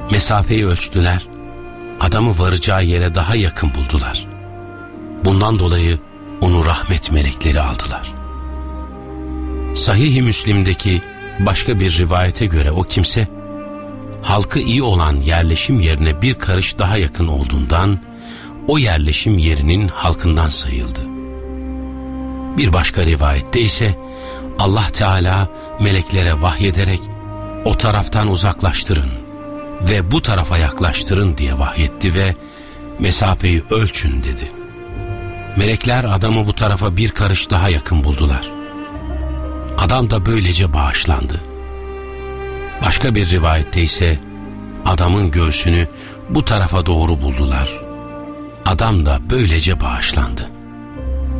Mesafeyi ölçtüler, adamı varacağı yere daha yakın buldular. Bundan dolayı onu rahmet melekleri aldılar. Sahih-i Müslim'deki başka bir rivayete göre o kimse, halkı iyi olan yerleşim yerine bir karış daha yakın olduğundan, o yerleşim yerinin halkından sayıldı. Bir başka rivayette ise, Allah Teala meleklere vahyederek, o taraftan uzaklaştırın ve bu tarafa yaklaştırın diye vahyetti ve mesafeyi ölçün dedi. Melekler adamı bu tarafa bir karış daha yakın buldular. Adam da böylece bağışlandı. Başka bir rivayette ise adamın göğsünü bu tarafa doğru buldular. Adam da böylece bağışlandı.